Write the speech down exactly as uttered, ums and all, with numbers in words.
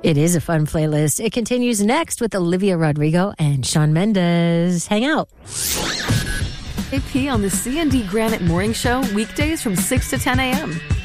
It is a fun playlist. It continues next with Olivia Rodrigo and Shawn Mendes. Hang out. A P on the C and D Granite Morning Show, weekdays from six to ten a.m.